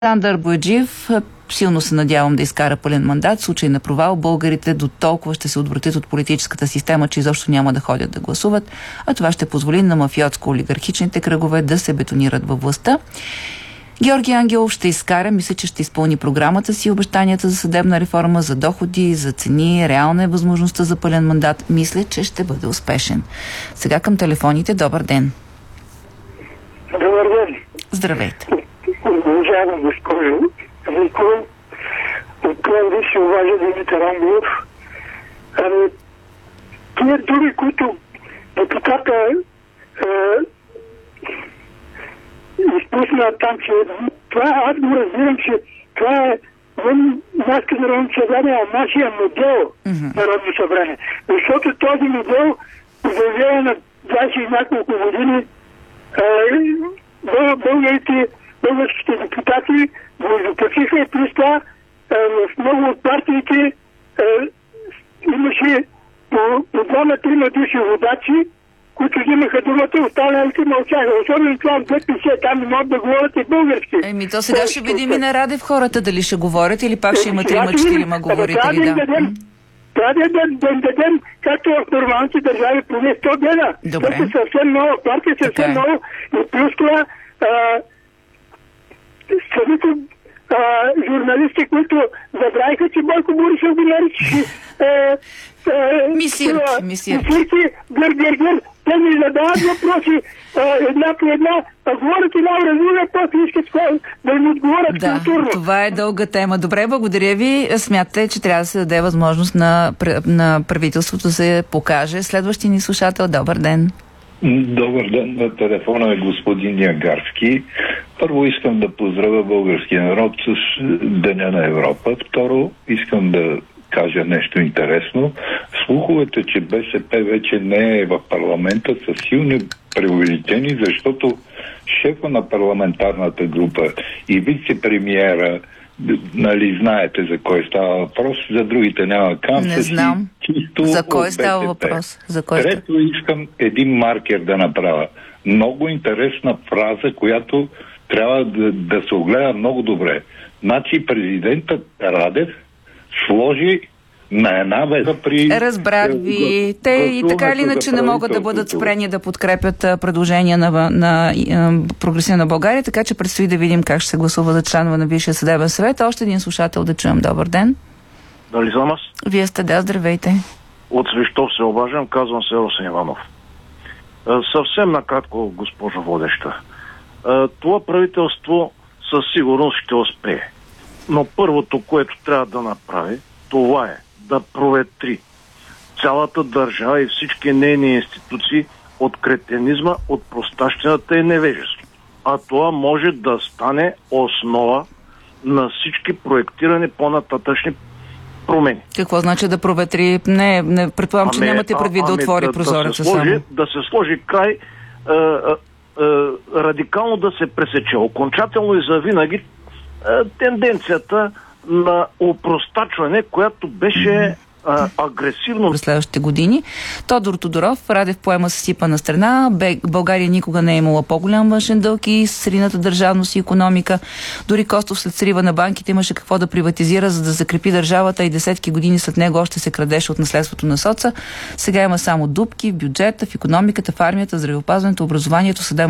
Александър Бояджиев, силно се надявам да изкара пълен мандат. В случай на провал, българите до толкова ще се отвратят от политическата система, че изобщо няма да ходят да гласуват, а това ще позволи на мафиотско-олигархичните кръгове да се бетонират във властта. Георги Ангелов ще изкара, мисля, че ще изпълни програмата си, обещанията за съдебна реформа, за доходи, за цени, реална е възможността за пълен мандат. Мисля, че ще бъде успешен. Сега към телефоните. Добър ден. Добър ден. Здравейте. Уважаема госпожо Викова, отправя ви се уважа Димитър Ангелов. Тия думи, които депутата изпусна там, че това аз го разбирам, че това е нашето Народно събрание, а нашия модел Народно събрание. Защото този модел заявява на 20 и няколко години българските депутати го изопачиха и плюс това в много от партиите имаше по двама-трима души водачи, които взимаха думата, останалите мълчаха. Особено това в ДПС, там не могат да говорят и български. То сега ще видим и на Радев хората дали ще говорят или пак ще има 3-4 говорители. Трябва да им дадем, както в нормалните държави, поне 100 дена. Добре. Това е съвсем много, партия съвсем много. И плюс това самите журналисти, които забравиха, че Бойко Борисов го нарича мисирки, гър. Те ни задават въпроси една по една, говорят една разлика, после искат да им отговорят културно. Това е дълга тема. Добре, благодаря ви. Смятате, че трябва да се даде възможност на правителството да се покаже. Следващи ни слушател, добър ден. Добър ден, на телефона е господин Ягарски. Първо искам да поздравя българския народ с Деня на Европа. Второ, искам да кажа нещо интересно. Слуховете, че БСП вече не е в парламента, са силно преувеличени, защото шефа на парламентарната група и вице-премиера, нали знаете за кой става въпрос, за другите няма кам. Не знам. За кой става въпрос? Трето, искам един маркер да направя. Много интересна фраза, която трябва да се огледа много добре. Значи президентът Радев сложи на една веса при... Разбрах ви. Те и така или иначе не могат да бъдат спрени да подкрепят предложения на Прогресивна България, така че предстои да видим как ще се гласува за членове на Висшия съдебен съвет. Още един слушател да чуем. Добър ден. Дали съм аз? Вие сте, да, здравейте. От Свищов се обаждам, казвам се Росен Иванов. Съвсем накратко, госпожо водеща. Това правителство със сигурност ще успее. Но първото, което трябва да направи, това е да проветри цялата държава и всички нейни институции от кретенизма, от простащината и невежество. А това може да стане основа на всички проектирани по-нататъчни промени. Какво значи да проветри? Не предполагам, че нямате предвид да отвори прозореца само. Да се сложи край, радикално да се пресече. Окончателно и завинаги тенденцията на опростачване, която беше агресивно. През следващите години. Тодор Тодоров, Радев поема съсипана страна. България никога не е имала по-голям външен дълг и срината държавност и икономика. Дори Костов след срива на банките имаше какво да приватизира, за да закрепи държавата и десетки години след него още се крадеше от наследството на соца. Сега има само дупки в бюджета, в икономиката, в армията, в здравеопазването, образованието, съдебната